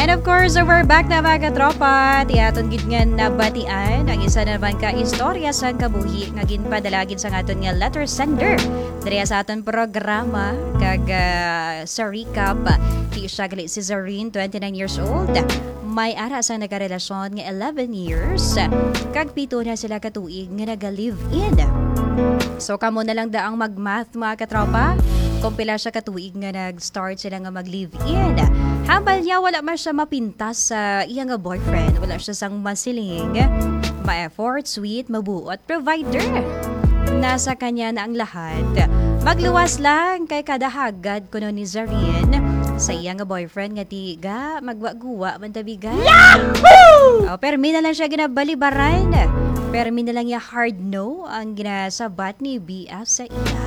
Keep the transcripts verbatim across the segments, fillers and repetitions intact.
And of course, we're back na mga katropa. Tiyaton gid nga nabatian ang isa naman ka istorya sa kabuhi nga ginpadalagin sa aton nga letter sender. Diri sa aton programa kag uh, sa recap, di siya gali si Zareen, twenty-nine years old. May ara sa nagkarelasyon nga eleven years. Kag pito na sila katuig nga naga-live-in. So kamo na lang daang mag-math mga katropa. Kung pila siya katuig nga nag-start sila nga mag-live-in. Hambal niya wala man siya mapintas sa iya nga boyfriend. Wala siya sang masiling, ma-effort, sweet, mabuot, provider. Nasa kanya na ang lahat. Magluwas lang kay kada hagad kuno ni Zareen sa iya nga boyfriend nga tiga magwa-guwa man tabigan. Yahoo! Oh, pero mi na lang siya ginabalibaran. Pero mi na lang ya hard no ang ginasabat ni B F sa iya.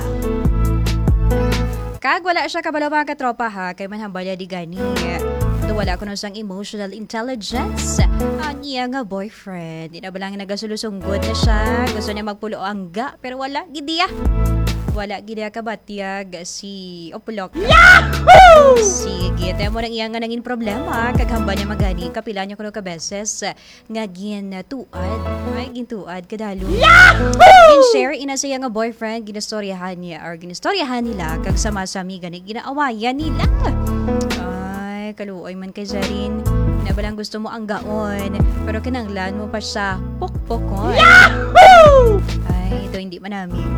Kag wala siya kabalo mga katropa ha, kay manhambalya di gani. Do wala ko na sang emotional intelligence. Ang iya nga boyfriend, di na ba lang nagasulosunggot na siya. Gusto niya magpulo ang ga, pero wala, gidiya. Wala gidiya kabatyag si Opulok. Yahoo! Sige, tayo mo nang iya nga nangin problema. Kaghamba niya magani, kapila niya kuno ka beses. Nga gintuad, ay gintuad kadalo. Yahoo! Share ina sa iya nga boyfriend, ginastoryahan niya, or ginastoryahan nila, kag sama-sami gani, ginaawayan nila. Ay, kaluoy man kay Zareen. Nabalang gusto mo ang gaon, pero kinanglan mo pa siya pokpokon. Yahoo! Ay, ito hindi man namin.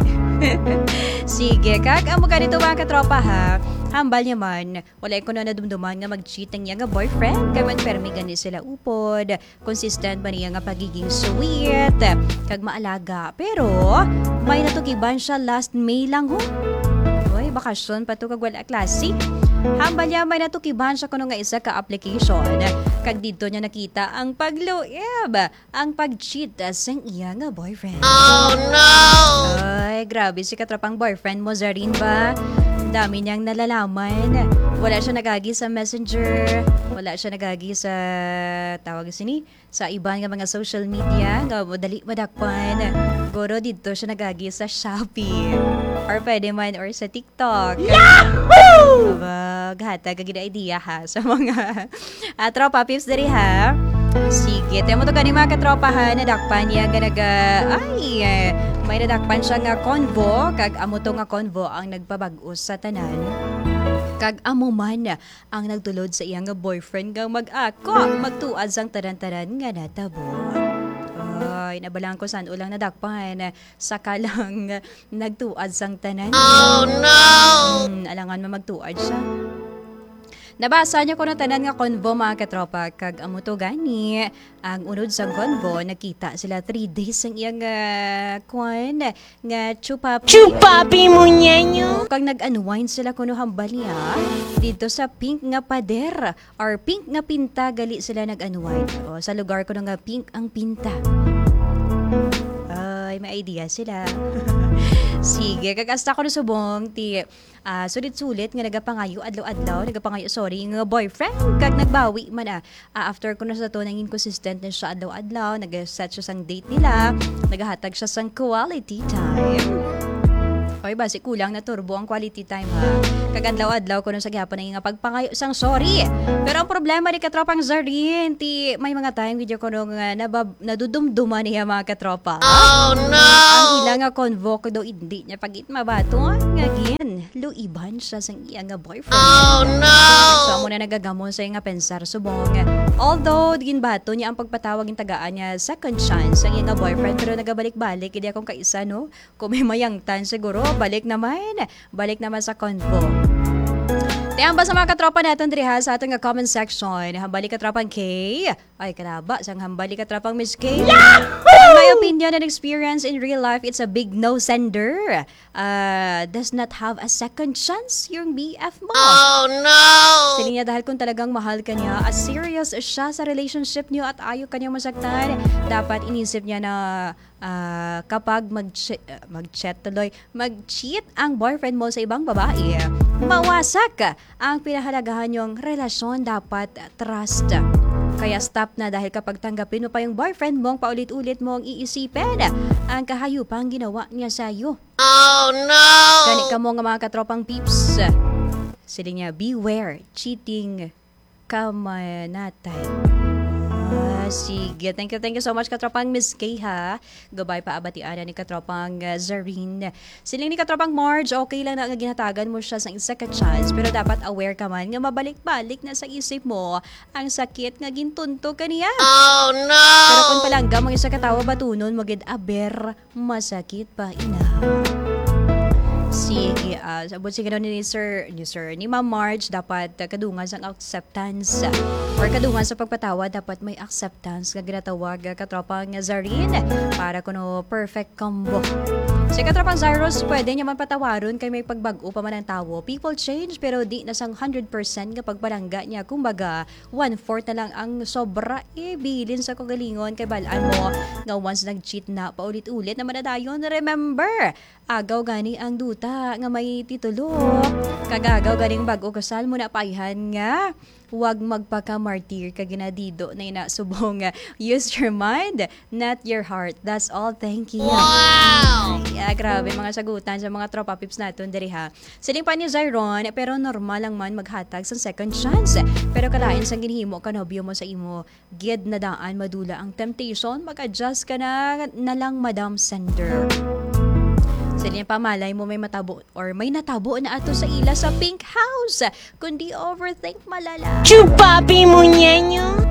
Sige, kag amo ganito mga katropa ha. Hambal niya man, wala ko na nadumduman nga mag-cheat ang iya nga boyfriend. Kaya man permi gani sila upod. Consistent ba niya nga pagiging sweet, kag maalaga. Pero, may natugiban siya last May lang ho. Uy, bakasyon pa to kag wala klase. Hambal niya may natukiban siya kuno nga isa ka application. Kag dito niya nakita ang pagluib, ang pag-cheat sa iya nga boyfriend. Oh no! Ay, grabe si katrapang boyfriend mo, Zareen ba? Dami niyang nalalaman. Wala siya nagagi sa Messenger. Wala siya nagagi sa tawag sini sa iba nga mga social media. Nga madali madakpan. Goro dito siya nagagi sa Shopee. Or pwede man or sa TikTok. Yahoo! Aba, gata kagina idea ha sa mga uh, tropa pips dari ha. Sige, tayo mo to gani mga katropa ha. Nadakpan niya ganaga ay may nadakpan siya nga convo. Kag amo to nga convo ang nagpabag-os sa tanan. Kag amo man ang nagtulod sa iyang boyfriend nga mag-ako magtuad sang taran-taran nga natabo. Ay, nabalaan ko saan ulang nadakpan saka lang nagtuad sang tanan. Oh no! Hmm, alangan mo magtuad siya. Nabasa niya ko na tanan nga convo mga katropa. Kag amo to gani ang unod sa convo nakita sila three days ang iyang uh, kwan nga chupapi chupapi mo niya nyo. Kag nag-unwind sila kuno hambal niya dito sa pink nga pader or pink nga pinta gali sila nag-unwind. O, sa lugar ko nga pink ang pinta. Ay, may idea sila. Sige, kagasta ko na subong ti uh, sulit-sulit nga nagapangayo adlaw-adlaw, nagapangayo sorry nga boyfriend kag nagbawi man ah. Uh, after ko na sa to nanging consistent na siya adlaw-adlaw, nag-set siya sang date nila, nagahatag siya sang quality time. Oy, basi kulang na turbo ang quality time ha. Kagandlaw-adlaw ko nung sa gihapon na nga pagpangayo sang sorry. Pero ang problema ni katropang Zareen, ti may mga time video ko nung uh, nabab, nadudumduman niya mga katropa. Oh no! Ang ilang nga convo ko daw hindi niya pagit mabato nga gin. Luiban siya sang iya nga boyfriend. Oh no! So amo na nagagamon sa nga pensar subong. Although digin bato niya ang pagpatawag ng tagaan niya second chance ang iya nga boyfriend pero nagabalik-balik hindi akong kaisa no. Kung may mayangtan siguro balik naman. Balik naman sa convo. Tiyamba sa mga katropa natin diri ha sa ating comment section. Hambali katropang K. Ay, karaba. Sang hambali katropang Miss K. Yahoo! In my opinion and experience in real life, it's a big no sender. Uh, does not have a second chance yung B F mo. Oh no! Sili niya dahil kung talagang mahal ka niya at serious siya sa relationship niyo at ayaw ka niya masaktan, dapat inisip niya na uh, kapag mag-cheat, uh, mag-chat tuloy, mag-cheat ang boyfriend mo sa ibang babae, mawasak ang pinahalagahan yung relasyon, dapat trust. Kaya stop na dahil kapag tanggapin mo pa yung boyfriend mong paulit-ulit mong iisipin ang kahayupang ginawa niya sa'yo. Oh no! Gani ka mo nga mga katropang peeps. Sila niya, beware cheating kamanatay. Ah, sige. Thank you, thank you so much, katropang Miss Kay, ha. Gabay pa abatian ni katropang uh, Zareen. Siling ni katropang Marge, okay lang na nga ginatagan mo siya sa isa ka chance, pero dapat aware ka man nga mabalik-balik na sa isip mo ang sakit nga gintunto ka niya. Oh no! Pero kung palangga mo isa katawa batunon, magid aber, masakit pa ina. Sige, uh, sabot sige ni Sir, ni Sir, ni Ma'am Marge, dapat uh, kadungan sa acceptance uh, or kadungan sa pagpatawa, dapat may acceptance nga ginatawag uh, katropang Zareen para kuno perfect combo. Si katropang Zyros, pwede niya man patawaron kay may pagbago pa man ang tawo. People change pero di na sang one hundred percent nga pagbalangga niya. Kumbaga, one-fourth na lang ang sobra ibilin sa kagalingon kay balaan mo nga once nag-cheat na paulit-ulit na manadayon. Remember, agaw gani ang duta nga may titulo. Kagagaw ganing bago kasal mo na paihan nga. Huwag magpaka-martyr ka ginadido na inasubong. Use your mind, not your heart. That's all. Thank you. Wow! Ay, ah, grabe mga sagutan sa mga tropa pips natin diri ha. Siling pa ni Zyron, pero normal lang man maghatag sa second chance. Pero kalain sang ginhimo kanobyo mo sa imo, gid na daan madula ang temptation, mag-adjust ka na, na lang Madam Sender. Sa linya pamalay mo may matabo or may natabo na ato sa ila sa pink house. Kundi overthink malala. Chupapi mo niyanyo?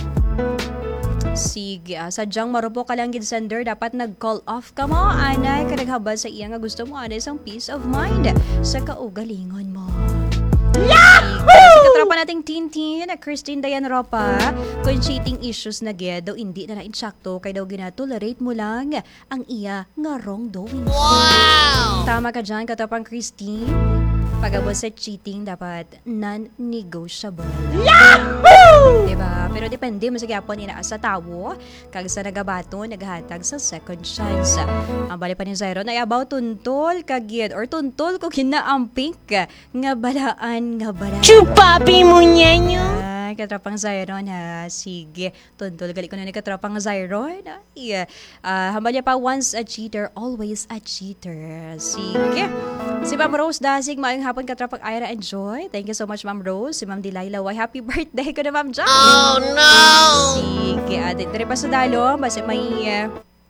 Sige, ah, sadyang marupo ka lang gid sender, dapat nag-call off ka mo. Anay, kanaghabal sa iya nga gusto mo, anay isang peace of mind sa kaugalingon mo. Yahoo! Si katropa nating Tintin, Christine Dayan Ropa, kung cheating issues na ged, daw hindi na na-insakto, kay daw ginatolerate mo lang ang iya nga wrongdoing. Wow! Tama ka dyan, katropang Christine. Pagabot sa cheating, dapat non-negotiable. Yahoo! Diba? Pero depende mo sa gyapon ina sa tawo, kag sa nagabato, naghatag sa second chance. Ang bali pa ni Zyron ay about tuntol kagid or tuntol ko kinaamping ka nga balaan nga balaan. Chupapi mo niyanyo? Ay, katropang Zyron ha. Sige, tuntol gali ko na ni katropang Zyron. Ay, uh, hambal niya pa, once a cheater, always a cheater. Sige. Si Ma'am Rose Dasig, maayong hapon katropang Ira and Joy. Thank you so much, Ma'am Rose. Si Ma'am Delilah, why happy birthday ko na, Ma'am John. Oh no! Sige, adik uh, pa sa dalo, basta may uh,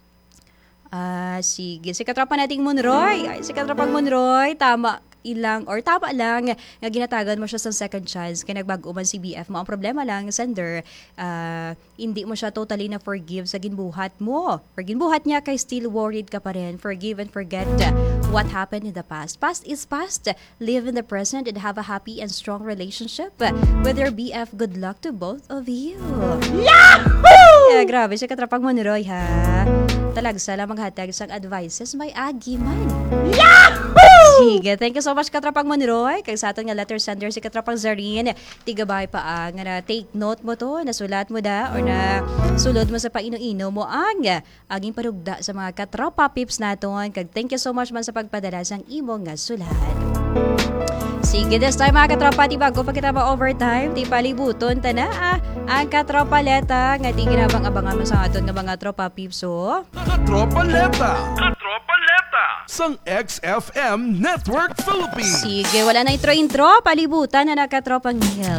uh, sige, si katropa nating Monroy. Ay, si katropang Monroy, tama ilang or tama lang nga ginatagan mo siya sa second chance kaya nagbago man si B F mo. Ang problema lang, sender, uh, hindi mo siya totally na forgive sa ginbuhat mo. For ginbuhat niya kay still worried ka pa rin. Forgive and forget what happened in the past. Past is past. Live in the present and have a happy and strong relationship with your B F. Good luck to both of you. Yahoo! Yeah, grabe siya katrapang Monroy ha. Talagsa lang maghatag sang advices may agi man. Yahoo! Sige, thank you so much katrapang Monroy. Kag sa aton nga letter sender si katrapang Zareen, tigabay pa ang nga na take note mo to, nasulat mo da or na sulod mo sa paino-ino mo ang aging parugda sa mga katropa pips naton. Kag thank you so much man sa pagpadala sang imo nga sulat. Sige, this time mga katropa, di bago pa kita ma-overtime, di palibuton ta na ah, ang katropa leta nga di ginabang-abangan mo sa aton nga mga tropa pips oh. Katropa Leta! Katropa Leta! Sang X F M Network Philippines! Sige, wala na intro-intro, palibutan na nakatropang Neil.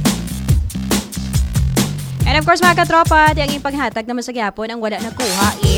And of course mga katropa, di ang ipaghatag naman sa gyapon ang wala nakuha eh.